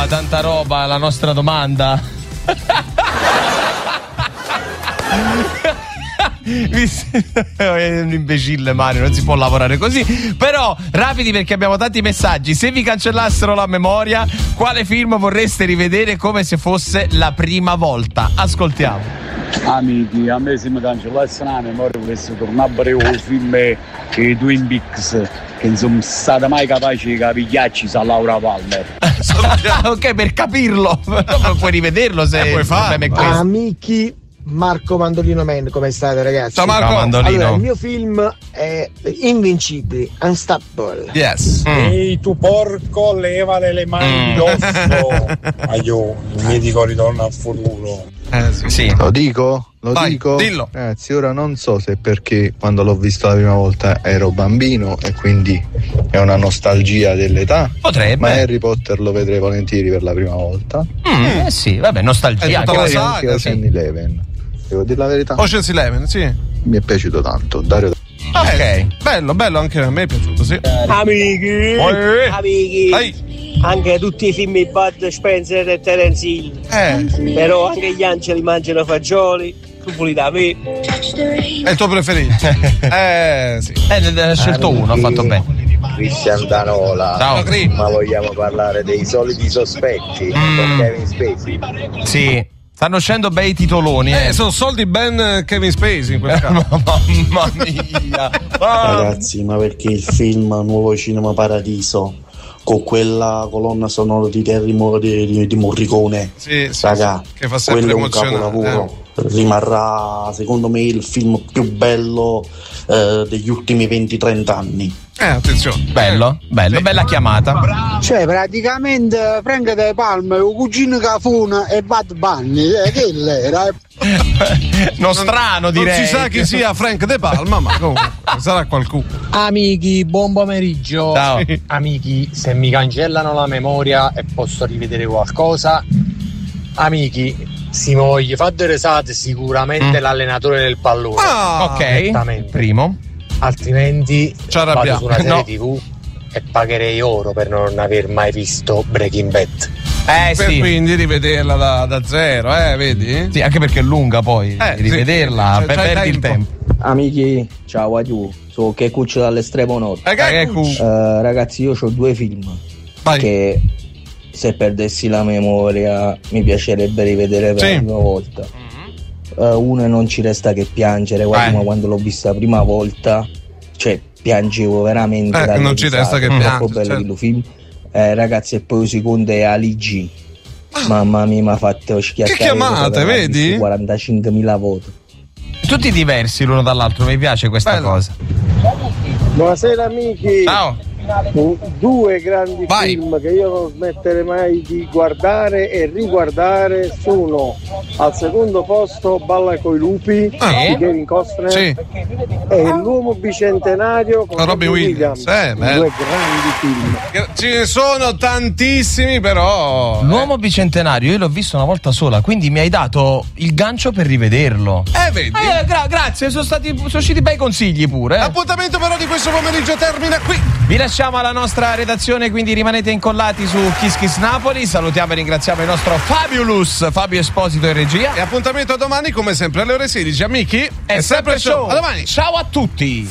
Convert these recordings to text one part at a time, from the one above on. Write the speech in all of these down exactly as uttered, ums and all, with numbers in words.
Tanta roba, la nostra domanda. È un imbecille Mario, non si può lavorare così. Però rapidi perché abbiamo tanti messaggi. Se vi cancellassero la memoria, quale film vorreste rivedere come se fosse la prima volta? Ascoltiamo. Amici, a me se mi cancellasse la memoria volessi tornare a breve il film i Twin Peaks, che insomma non state mai capaci di capigliarci sa Laura Palmer. Ok, per capirlo non puoi rivederlo se eh, puoi fare. Amici, Marco Mandolino Man, come state ragazzi? Ciao Marco. Ciao Mandolino. Allora, il mio film è Invincibili, Unstoppable. Yes. Mm. Ehi tu porco, levale le mani d'osso. Aio, il mitico Ritorno al futuro. Eh, sì. Sì. Lo dico? Lo Vai, dico? dillo. Ragazzi, ora non so se perché quando l'ho visto la prima volta ero bambino e quindi è una nostalgia dell'età. Potrebbe. Ma Harry Potter lo vedrei volentieri per la prima volta. Mm, eh sì, vabbè, nostalgia. È tutta anche la se- saga, Anche sì. Ocean Eleven. Devo dire la verità. Ocean's Eleven, sì. Mi è piaciuto tanto. Dario. Ok. Eh, bello, bello, anche a me è piaciuto, sì. Amici, Eh. amici, Dai. anche tutti i film di Bud Spencer e Terence Hill, Eh, però anche gli angeli mangiano fagioli, tu puli da me. è il tuo preferito. Eh, sì. Eh, ne ha scelto uno, ha fatto bene. Christian Danola. Ciao. Ma vogliamo parlare dei soliti sospetti Mm. con Kevin Spacey? Sì. Stanno uscendo bei titoloni. Eh, Eh, sono soldi ben Kevin Spacey in quel caso. Mamma mia. Ah. Ragazzi, ma perché il film Nuovo Cinema Paradiso con quella colonna sonora di Terry Mo- di, di Morricone, Sì, sì, raga, sì, che fa sempre quello è un emozionare. capolavoro. Rimarrà secondo me il film più bello eh, degli ultimi venti trenta anni. Eh, attenzione. Bello, bello, Sì. bella chiamata. Cioè, praticamente Frank De Palma, il cugino Cafuna e Bad Bunny, eh, che l'era? No, strano direi. Non si sa chi sia Frank De Palma, ma comunque sarà qualcuno. Amici, buon pomeriggio. Ciao. Amici, se mi cancellano la memoria e posso rivedere qualcosa, amici, se mi voglio fare delle risate, sicuramente Mm. l'allenatore del pallone. Ah, Ok, Nettamente. primo. Altrimenti Ci arrabbiamo. vado su una serie No. tivù e pagherei oro per non aver mai visto Breaking Bad. Eh per sì. quindi rivederla da, da zero, eh, vedi? Sì, anche perché è lunga poi. Eh, rivederla, sì. per C'hai perdi il tempo. tempo. Amici, ciao a tu, sono che cuccio dall'estremo nord. Eh, che Eh, cucci. cu- Eh, ragazzi, io ho due film Vai. che se perdessi la memoria mi piacerebbe rivedere per Sì. la prima volta. Eh, uno non ci resta che piangere, guarda, Eh. ma quando l'ho vista la prima volta, cioè piangevo veramente. Eh, dalle non ci resta risate, che è troppo piangere, bello certo. quello film. Eh, ragazzi, e poi il secondo è Ali G. Ah. Mamma mia, mi ha fatto schiattare. Che chiamate, per aver vedi? visto quarantacinquemila voti. Tutti diversi l'uno dall'altro, mi piace questa Bello. cosa. Buonasera amici. Ciao. Due grandi Vai. film che io non smetterei mai di guardare e riguardare sono al secondo posto Balla coi lupi Ah. di Kevin Costner Sì. e L'uomo bicentenario con Con Robin Robin Williams. Eh, bello. due grandi film. Ce ne sono tantissimi, però. L'uomo bicentenario io l'ho visto una volta sola, quindi mi hai dato il gancio per rivederlo. Eh, vedi? Eh, gra- grazie, sono stati sono usciti bei consigli pure. Eh. L'appuntamento però di questo pomeriggio termina qui. Vi lasciamo alla nostra redazione, quindi rimanete incollati su Kiss Kiss Napoli. Salutiamo e ringraziamo il nostro Fabulous Fabio Esposito in regia. E appuntamento a domani, come sempre, alle ore sedici. Amici, È sempre show. A domani. Ciao a tutti.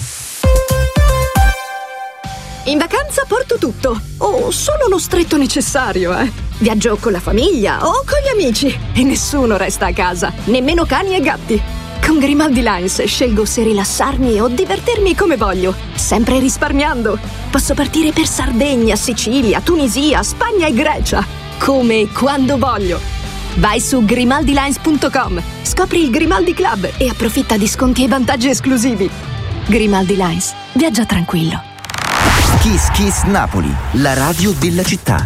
In vacanza porto tutto, o solo lo stretto necessario, eh. Viaggio con la famiglia o con gli amici e nessuno resta a casa, nemmeno cani e gatti. Con Grimaldi Lines scelgo se rilassarmi o divertirmi come voglio, sempre risparmiando. Posso partire per Sardegna, Sicilia, Tunisia, Spagna e Grecia, come e quando voglio. Vai su grimaldi lines punto com, scopri il Grimaldi Club e approfitta di sconti e vantaggi esclusivi. Grimaldi Lines, viaggia tranquillo. Kiss Kiss Napoli, la radio della città.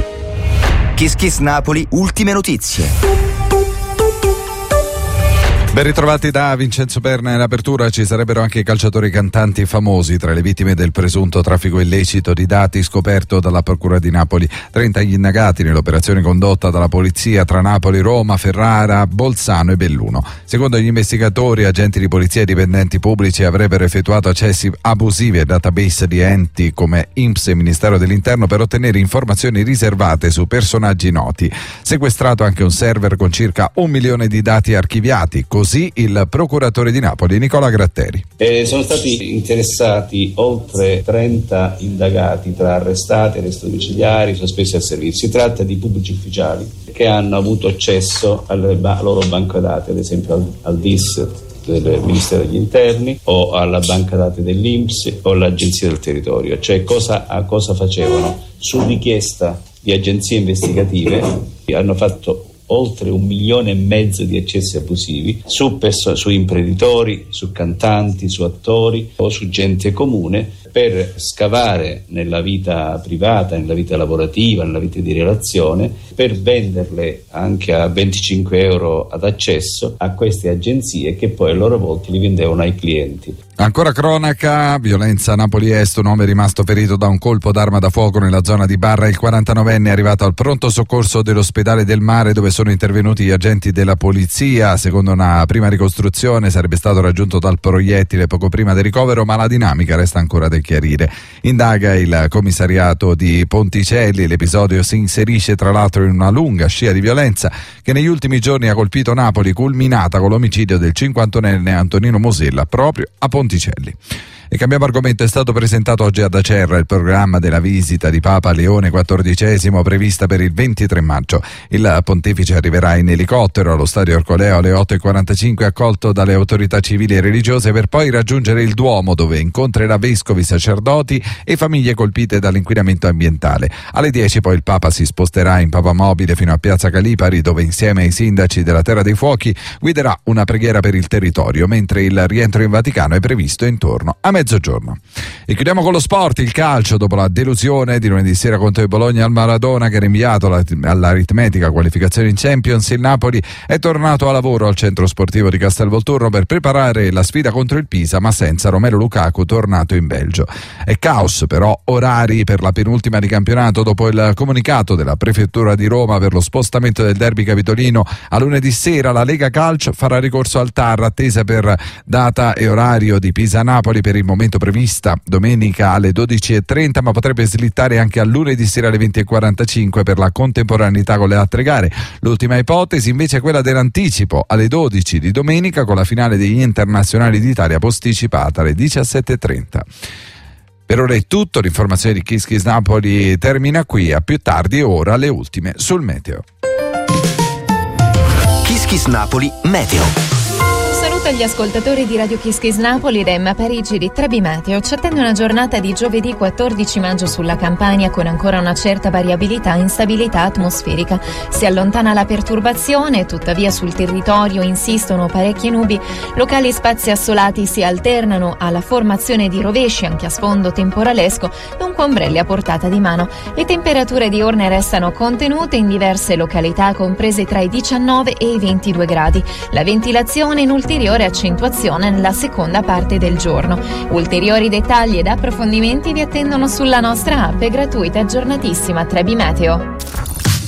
Kiss Kiss Napoli, ultime notizie. Ben ritrovati da Vincenzo Perna. In apertura ci sarebbero anche i calciatori cantanti famosi tra le vittime del presunto traffico illecito di dati scoperto dalla Procura di Napoli. trenta gli indagati nell'operazione condotta dalla polizia tra Napoli, Roma, Ferrara, Bolzano e Belluno. Secondo gli investigatori, agenti di polizia e dipendenti pubblici avrebbero effettuato accessi abusivi ai database di enti come I N P S e Ministero dell'Interno per ottenere informazioni riservate su personaggi noti. Sequestrato anche un server con circa un milione di dati archiviati. Così il procuratore di Napoli, Nicola Gratteri. Eh, sono stati interessati oltre trenta indagati tra arrestati, arresti domiciliari, sospesi al servizio. Si tratta di pubblici ufficiali che hanno avuto accesso alle ba- loro banche dati, ad esempio al, al D I S del Ministero degli Interni o alla banca dati dell'I N P S o all'Agenzia del Territorio. Cioè cosa, a cosa facevano? Su richiesta di agenzie investigative hanno fatto oltre un milione e mezzo di accessi abusivi su, perso- su imprenditori, su cantanti, su attori o su gente comune per scavare nella vita privata, nella vita lavorativa, nella vita di relazione, per venderle anche a venticinque euro ad accesso a queste agenzie che poi a loro volta li vendevano ai clienti. Ancora cronaca, violenza a Napoli Est, un uomo è rimasto ferito da un colpo d'arma da fuoco nella zona di Barra. Il quarantanovenne è arrivato al pronto soccorso dell'ospedale del Mare dove sono intervenuti gli agenti della polizia. Secondo una prima ricostruzione sarebbe stato raggiunto dal proiettile poco prima del ricovero, ma la dinamica resta ancora da chiarire. Indaga il commissariato di Ponticelli. L'episodio si inserisce tra l'altro in una lunga scia di violenza che negli ultimi giorni ha colpito Napoli, culminata con l'omicidio del cinquantunenne Antonino Mosella proprio a Ponticelli. E cambiamo argomento. È stato presentato oggi ad Acerra il programma della visita di Papa Leone quattordicesimo prevista per il ventitré maggio. Il pontefice arriverà in elicottero allo stadio Ercoleo alle otto e quarantacinque, accolto dalle autorità civili e religiose, per poi raggiungere il Duomo dove incontrerà vescovi, sacerdoti e famiglie colpite dall'inquinamento ambientale. Alle dieci poi il Papa si sposterà in papamobile fino a Piazza Calipari dove insieme ai sindaci della Terra dei Fuochi guiderà una preghiera per il territorio, mentre il rientro in Vaticano è previsto intorno a mezzogiorno. E chiudiamo con lo sport, il calcio. Dopo la delusione di lunedì sera contro il Bologna al Maradona, che era inviato all'aritmetica qualificazione in Champions, il Napoli è tornato a lavoro al centro sportivo di Castelvolturno per preparare la sfida contro il Pisa, ma senza Romelu Lukaku tornato in Belgio. È caos però orari per la penultima di campionato dopo il comunicato della prefettura di Roma per lo spostamento del derby capitolino a lunedì sera. La Lega Calcio farà ricorso al T A R, attesa per data e orario di Pisa-Napoli per il momento prevista domenica alle dodici e trenta, ma potrebbe slittare anche a lunedì sera alle venti e quarantacinque per la contemporaneità con le altre gare. L'ultima ipotesi invece è quella dell'anticipo alle dodici di domenica, con la finale degli internazionali d'Italia posticipata alle diciassette e trenta. Per ora è tutto, l'informazione di Kiss Kiss Napoli termina qui, a più tardi ora le ultime sul meteo. Kiss Kiss Napoli Meteo. Saluto agli ascoltatori di Radio Kiss Kiss Napoli da Emma Parigi di Trebi Meteo. Ci attende una giornata di giovedì quattordici maggio sulla Campania con ancora una certa variabilità e instabilità atmosferica. Si allontana la perturbazione, tuttavia sul territorio insistono parecchie nubi. Locali spazi assolati si alternano alla formazione di rovesci anche a sfondo temporalesco, dunque ombrelli a portata di mano. Le temperature diurne restano contenute in diverse località comprese tra i diciannove e i ventidue gradi. La ventilazione in ulteriore accentuazione nella seconda parte del giorno. Ulteriori dettagli ed approfondimenti vi attendono sulla nostra app gratuita aggiornatissima Trebi Meteo.